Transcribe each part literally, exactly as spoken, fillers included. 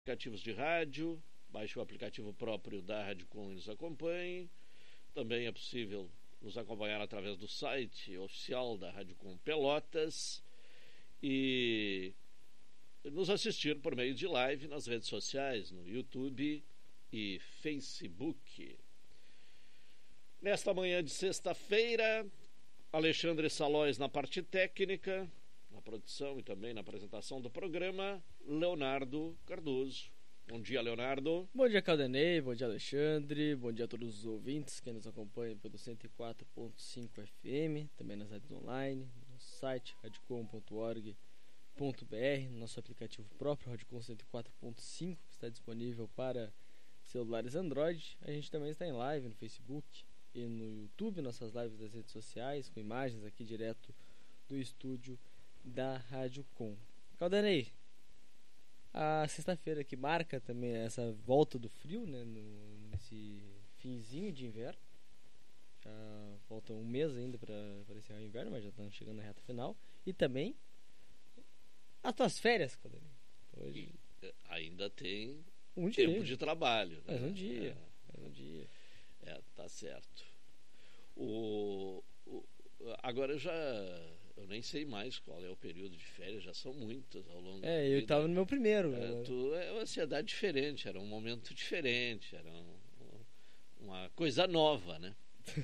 Aplicativos de rádio, baixe o aplicativo próprio da Rádio Com e nos acompanhe. Também é possível nos acompanhar através do site oficial da Rádio Com Pelotas e nos assistir por meio de live nas redes sociais, no YouTube e Facebook. Nesta manhã de sexta-feira, Alexandre Salóis na parte técnica, na produção e também na apresentação do programa, Leonardo Cardoso. Bom dia, Leonardo. Bom dia, Caldenei. Bom dia, Alexandre. Bom dia a todos os ouvintes que nos acompanham pelo cento e quatro ponto cinco F M, também nas rádios online, no site radiocom ponto org ponto br, no nosso aplicativo próprio, Radiocom cento e quatro ponto cinco, que está disponível para celulares Android. A gente também está em live no Facebook e no YouTube, nossas lives das redes sociais, com imagens aqui direto do estúdio da Rádio Com. Caldenei, a sexta-feira que marca também essa volta do frio, né, no, nesse finzinho de inverno. Já falta um mês ainda para encerrar o inverno, mas já estamos chegando na reta final. E também as tuas férias, Caldenei. Hoje ainda tem um dia tempo de trabalho, né? Mais um dia, é, mais um dia. É, tá certo. O, o, agora eu já eu nem sei mais qual é o período de férias, já são muitas ao longo É, da eu vida. estava no meu primeiro. É, tu, é uma ansiedade diferente, era um momento diferente, era um, uma coisa nova, né?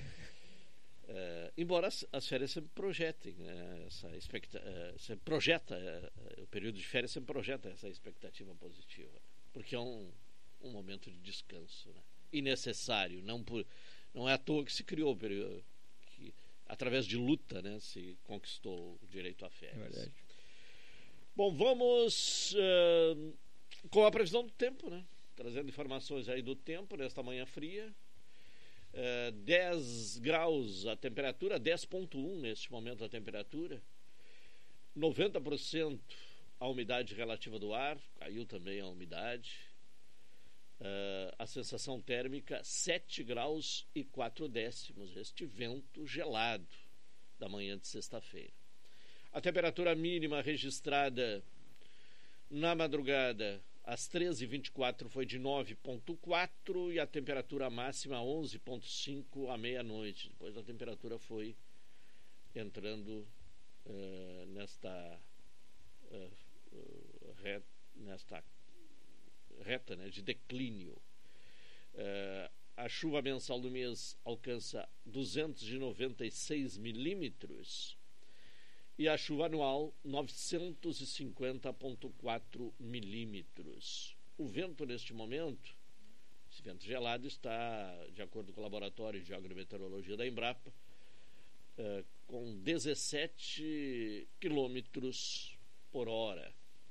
É, embora as, as férias sempre projetem, né? Essa expecta, é, sempre projeta, é, o período de férias sempre projeta essa expectativa positiva, porque é um, um momento de descanso, né? E necessário, não, por, não é à toa que se criou o período, que através de luta, né, se conquistou o direito a férias. É verdade. Bom, vamos uh, com a previsão do tempo, né? Trazendo informações aí do tempo nesta manhã fria. Uh, dez graus a temperatura, dez vírgula um neste momento a temperatura. noventa por cento a umidade relativa do ar, caiu também a umidade. Uh, a sensação térmica sete graus e quatro décimos, este vento gelado da manhã de sexta-feira. A temperatura mínima registrada na madrugada às treze e vinte e quatro foi de nove vírgula quatro e a temperatura máxima onze vírgula cinco à meia-noite. Depois a temperatura foi entrando uh, nesta uh, uh, re, nesta reta, né, de declínio. Uh, a chuva mensal do mês alcança duzentos e noventa e seis milímetros e a chuva anual novecentos e cinquenta vírgula quatro milímetros. O vento neste momento, esse vento gelado, está, de acordo com o Laboratório de Agrometeorologia da Embrapa, uh, com dezessete quilômetros por hora.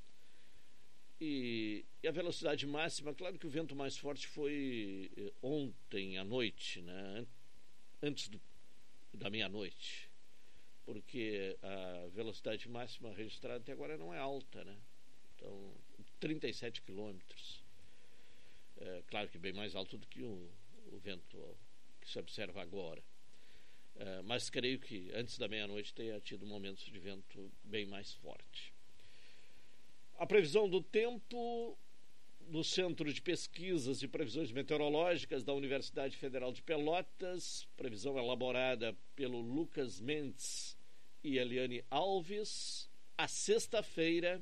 E, e a velocidade máxima, claro que o vento mais forte foi eh, ontem à noite, né? Antes do, da meia-noite, porque a velocidade máxima registrada até agora não é alta, né? Então, trinta e sete quilômetros. É, claro que bem mais alto do que o, o vento que se observa agora. É, mas creio que antes da meia-noite tenha tido momentos de vento bem mais forte. A previsão do tempo do Centro de Pesquisas e Previsões Meteorológicas da Universidade Federal de Pelotas, previsão elaborada pelo Lucas Mendes e Eliane Alves. A sexta-feira,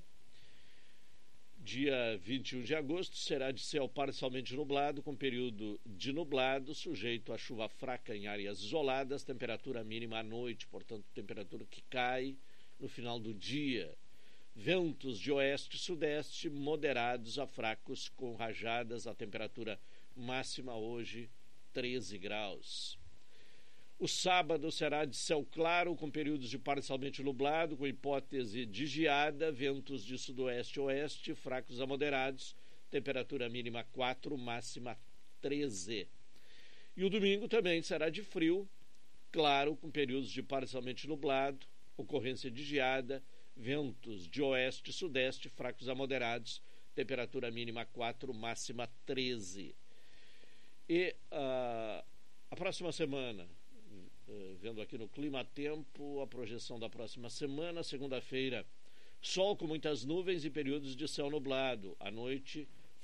dia vinte e um de agosto, será de céu parcialmente nublado, com período de nublado, sujeito a chuva fraca em áreas isoladas, temperatura mínima à noite, portanto, temperatura que cai no final do dia. Ventos de oeste e sudeste moderados a fracos com rajadas, a temperatura máxima hoje treze graus. O sábado será de céu claro com períodos de parcialmente nublado, com hipótese de geada, ventos de sudoeste e oeste fracos a moderados, temperatura mínima quatro, máxima treze. E o domingo também será de frio, claro com períodos de parcialmente nublado, ocorrência de geada, ventos de oeste e sudeste, fracos a moderados, temperatura mínima quatro, máxima treze. E uh, a próxima semana, uh, vendo aqui no Clima Tempo, a projeção da próxima semana, segunda-feira, sol com muitas nuvens e períodos de céu nublado. À noite,